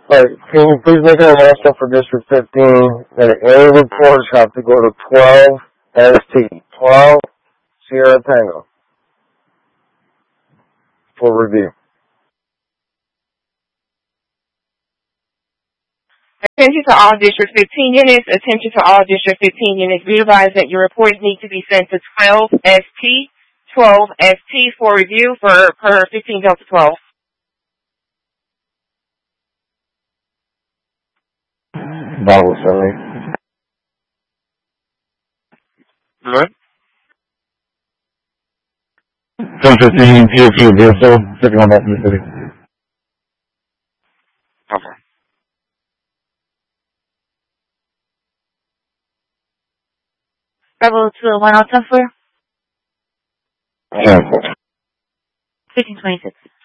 Alright, can you please make an announcement for District 15 that any reports have to go to 12 ST, 12 Sierra Tango, for review. Attention to all District 15 units. Attention to all District 15 units. Be advised that your reports need to be sent to 12 ST, 12 ST for review per 15 Delta 12. Bible study. What? 1015 PFU, BSO, sitting on that in the city. Okay. Bravo to 1 out 10 for Yeah. 1526.